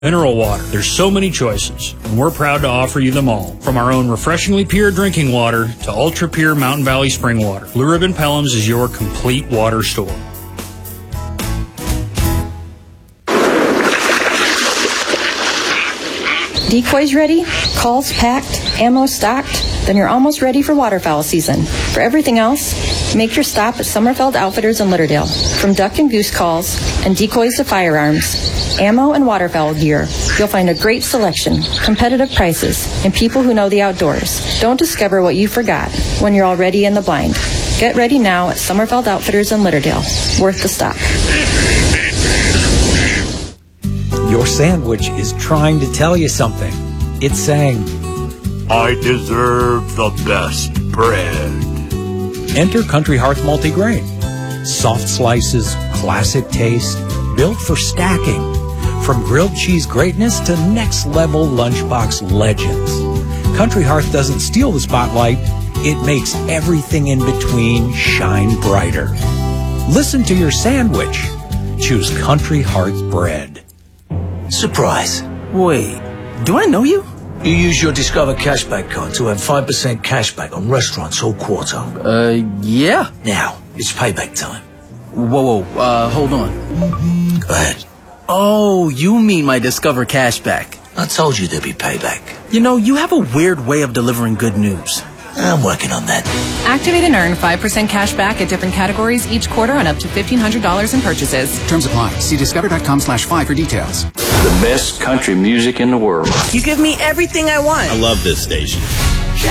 Mineral water. There's so many choices, and we're proud to offer you them all. From our own refreshingly pure drinking water to ultra-pure Mountain Valley spring water, Blue Ribbon Pelhams is your complete water store. Decoys ready? Calls packed? Ammo stocked? Then you're almost ready for waterfowl season. For everything else, make your stop at Summerfeld Outfitters in Litterdale. From duck and goose calls and decoys to firearms, ammo and waterfowl gear, you'll find a great selection, competitive prices, and people who know the outdoors. Don't discover what you forgot when you're already in the blind. Get ready now at Summerfeld Outfitters in Litterdale. Worth the stop. Your sandwich is trying to tell you something. It's saying, I deserve the best bread. Enter Country Hearth Multigrain. Soft slices, classic taste, built for stacking. From grilled cheese greatness to next level lunchbox legends. Country Hearth doesn't steal the spotlight, it makes everything in between shine brighter. Listen to your sandwich. Choose Country Hearth bread. Surprise. Wait, do I know you? You use your Discover Cashback card to have 5% cashback on restaurants all quarter. Yeah. Now, it's payback time. Whoa, hold on. Go ahead. Oh, you mean my Discover Cashback. I told you there'd be payback. You know, you have a weird way of delivering good news. I'm working on that. Activate and earn 5% cash back at different categories each quarter on up to $1,500 in purchases. Terms apply. See discover.com/5 for details. The best country music in the world. You give me everything I want. I love this station.